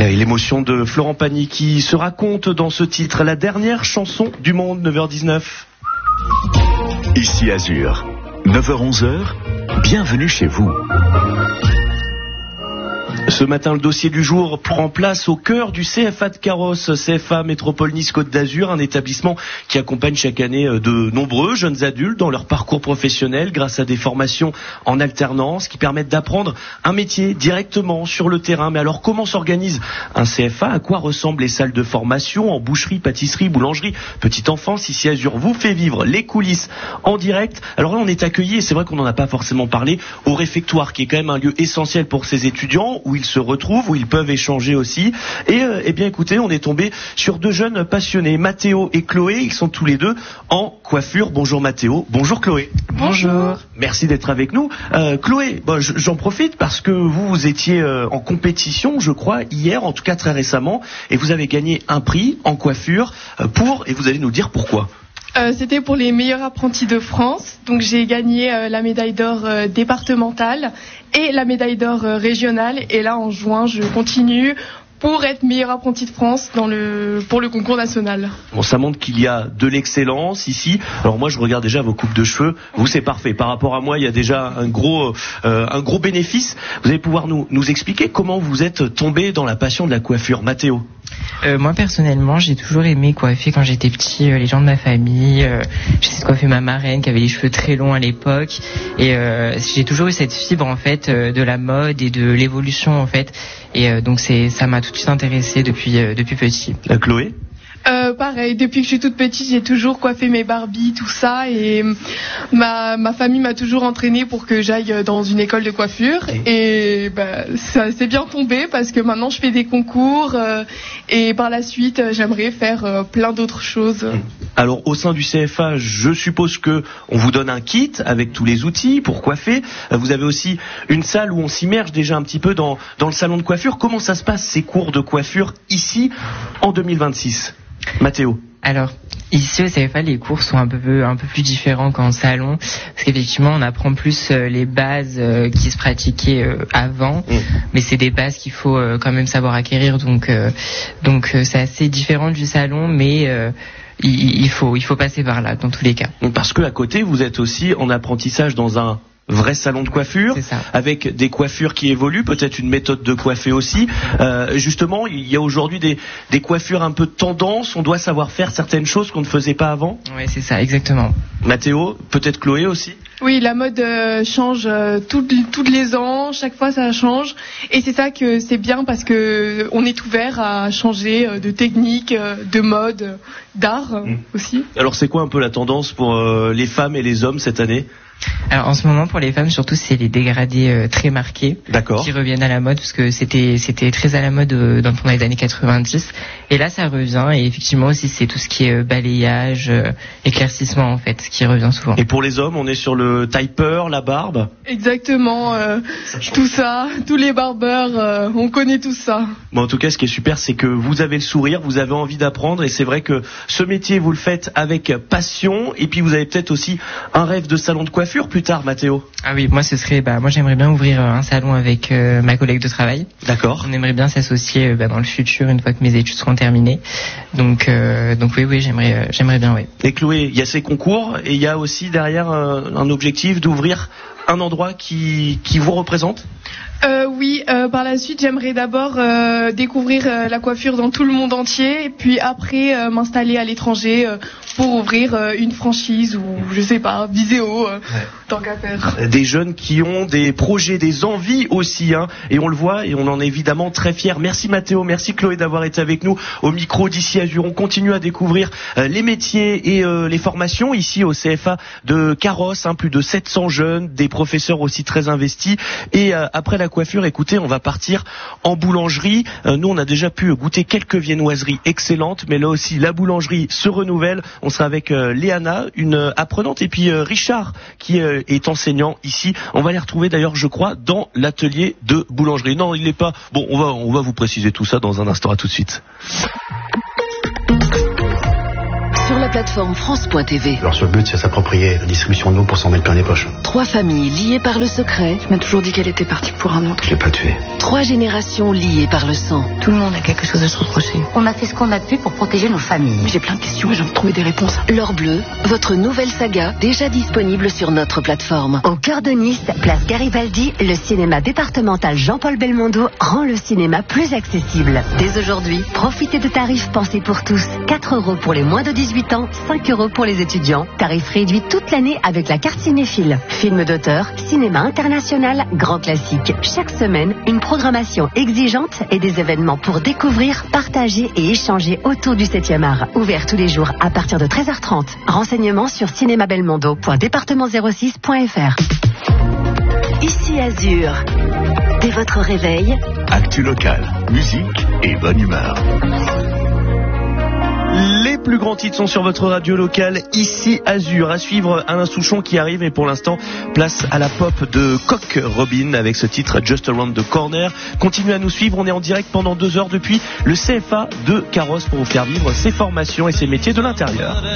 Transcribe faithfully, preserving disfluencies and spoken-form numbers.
Et l'émotion de Florent Pagny qui se raconte dans ce titre, la dernière chanson du monde, neuf heures dix-neuf. Ici Azur, neuf heures onze, bienvenue chez vous. Ce matin, le dossier du jour prend place au cœur du C F A de Carros, C F A Métropole Nice Côte d'Azur, un établissement qui accompagne chaque année de nombreux jeunes adultes dans leur parcours professionnel grâce à des formations en alternance qui permettent d'apprendre un métier directement sur le terrain. Mais alors, comment s'organise un C F A? À quoi ressemblent les salles de formation en boucherie, pâtisserie, boulangerie, petite enfance? Ici Azur vous fait vivre les coulisses en direct. Alors là, on est accueillis, et c'est vrai qu'on n'en a pas forcément parlé, au réfectoire, qui est quand même un lieu essentiel pour ces étudiants, où ils se retrouvent, où ils peuvent échanger aussi. Et euh, eh bien écoutez, on est tombé sur deux jeunes passionnés, Mathéo et Chloé. Ils sont tous les deux en coiffure. Bonjour Mathéo, bonjour Chloé. Bonjour. Merci d'être avec nous. Euh, Chloé, bon, j'en profite parce que vous, vous étiez euh, en compétition, je crois, hier, en tout cas très récemment, et vous avez gagné un prix en coiffure euh, pour, et vous allez nous dire pourquoi. Euh, c'était pour les meilleurs apprentis de France. Donc j'ai gagné euh, la médaille d'or euh, départementale et la médaille d'or euh, régionale. Et là, en juin, je continue pour être meilleur apprenti de France dans le, pour le concours national. Bon, ça montre qu'il y a de l'excellence ici. Alors moi, je regarde déjà vos coupes de cheveux. Vous, c'est parfait. Par rapport à moi, il y a déjà un gros, euh, un gros bénéfice. Vous allez pouvoir nous, nous expliquer comment vous êtes tombé dans la passion de la coiffure. Mathéo. Euh, moi personnellement, j'ai toujours aimé coiffer quand j'étais petit euh, les gens de ma famille. Euh, j'ai coiffé ma marraine qui avait les cheveux très longs à l'époque, et euh, j'ai toujours eu cette fibre en fait euh, de la mode et de l'évolution en fait. Et euh, donc c'est ça m'a tout de suite intéressé depuis euh, depuis petit. La Chloé. Euh, pareil, depuis que je suis toute petite, j'ai toujours coiffé mes Barbies, tout ça, et ma, ma famille m'a toujours entraînée pour que j'aille dans une école de coiffure, et bah, ça s'est bien tombé parce que maintenant je fais des concours, euh, et par la suite j'aimerais faire euh, plein d'autres choses. Alors au sein du C F A, je suppose que on vous donne un kit avec tous les outils pour coiffer. Vous avez aussi une salle où on s'immerge déjà un petit peu dans, dans le salon de coiffure. Comment ça se passe ces cours de coiffure ici en deux mille vingt-six? Mathéo. Alors, ici au C F A, les cours sont un peu, un peu plus différents qu'en salon, parce qu'effectivement, on apprend plus euh, les bases euh, qui se pratiquaient euh, avant, mmh. mais c'est des bases qu'il faut euh, quand même savoir acquérir, donc, euh, donc euh, c'est assez différent du salon, mais euh, il, il, faut, il faut passer par là, dans tous les cas. Parce que à côté, vous êtes aussi en apprentissage dans un vrai salon de coiffure, avec des coiffures qui évoluent, peut-être une méthode de coiffer aussi. Euh, justement, il y a aujourd'hui des, des coiffures un peu de tendance, on doit savoir faire certaines choses qu'on ne faisait pas avant. Oui, c'est ça, exactement. Mathéo, peut-être Chloé aussi? Oui, la mode euh, change euh, tous les ans, chaque fois ça change, et c'est ça que c'est bien parce que on est ouvert à changer euh, de technique, euh, de mode, euh, d'art euh, mmh. aussi. Alors c'est quoi un peu la tendance pour euh, les femmes et les hommes cette année? Alors en ce moment pour les femmes surtout c'est les dégradés euh, très marqués. D'accord. Qui reviennent à la mode parce que c'était c'était très à la mode euh, dans les années quatre-vingt-dix, et là ça revient, et effectivement aussi c'est tout ce qui est euh, balayage, euh, éclaircissement en fait qui revient souvent. Et pour les hommes on est sur le taper, la barbe? Exactement, euh, ça tout ça, tous les barbeurs, euh, on connaît tout ça. Bon, en tout cas ce qui est super c'est que vous avez le sourire, vous avez envie d'apprendre, et c'est vrai que ce métier vous le faites avec passion, et puis vous avez peut-être aussi un rêve de salon de coiffure plus tard, Mathéo. Ah oui, moi ce serait, bah moi j'aimerais bien ouvrir un salon avec euh, ma collègue de travail. D'accord. On aimerait bien s'associer euh, bah, dans le futur une fois que mes études seront terminées. Donc euh, donc oui oui j'aimerais euh, j'aimerais bien oui. Et Chloé, il y a ces concours et il y a aussi derrière euh, un objectif d'ouvrir un endroit qui qui vous représente. Euh, oui, euh, par la suite, j'aimerais d'abord euh, découvrir euh, la coiffure dans tout le monde entier, et puis après euh, m'installer à l'étranger euh, pour ouvrir euh, une franchise ou je sais pas, Viséo, euh, ouais. tant qu'à faire. Des jeunes qui ont des projets, des envies aussi, hein, et on le voit et on en est évidemment très fiers. Merci Mathéo, merci Chloé d'avoir été avec nous au micro d'Ici Azur. On continue à découvrir euh, les métiers et euh, les formations ici au C F A de Carros, hein, plus de sept cents jeunes, des professeurs aussi très investis, et euh, après la coiffure, écoutez, on va partir en boulangerie. Euh, nous, on a déjà pu goûter quelques viennoiseries excellentes, mais là aussi, la boulangerie se renouvelle. On sera avec euh, Léana, une euh, apprenante, et puis euh, Richard, qui euh, est enseignant ici. On va les retrouver d'ailleurs, je crois, dans l'atelier de boulangerie. Non, il n'est pas... Bon, on va, on va vous préciser tout ça dans un instant. À tout de suite. Sur la plateforme France point T V. Alors, sur le but, c'est s'approprier la distribution de l'eau pour s'en mettre plein les poches. Trois familles liées par le secret. Je m'ai toujours dit qu'elle était partie pour un autre. Je l'ai pas tuée. Trois générations liées par le sang. Tout le monde a quelque chose à se reprocher. On a fait ce qu'on a pu pour protéger nos familles. J'ai plein de questions et j'ai envie de trouver des réponses. L'Or Bleu, votre nouvelle saga, déjà disponible sur notre plateforme. Au cœur de Nice, place Garibaldi, le cinéma départemental Jean-Paul Belmondo rend le cinéma plus accessible. Dès aujourd'hui, profitez de tarifs pensés pour tous. quatre euros pour les moins de dix-huit ans, cinq euros pour les étudiants. Tarif réduit toute l'année avec la carte cinéphile. Film d'auteur, cinéma international, grand classique. Chaque semaine, une programmation exigeante et des événements pour découvrir, partager et échanger autour du septième art. Ouvert tous les jours à partir de treize heures trente. Renseignements sur cinéma belmondo point département zéro six point f r. Ici Azur. Dès votre réveil, actu locale, musique et bonne humeur. Les plus grands titres sont sur votre radio locale, ici Azur. À suivre, Alain Souchon qui arrive, et pour l'instant, place à la pop de Coq Robin avec ce titre Just Around the Corner. Continuez à nous suivre, on est en direct pendant deux heures depuis le C F A de Carrosse pour vous faire vivre ses formations et ses métiers de l'intérieur.